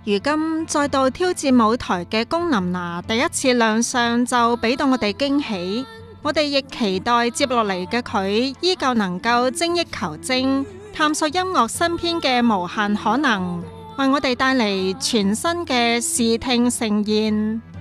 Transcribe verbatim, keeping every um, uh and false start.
如今再度挑戰舞台嘅龔琳娜，第一次亮相就俾到我哋驚喜。我哋亦期待接落嚟嘅佢依舊能夠精益求精，探索音樂新篇嘅無限可能，為我哋帶嚟全新嘅視聽盛宴。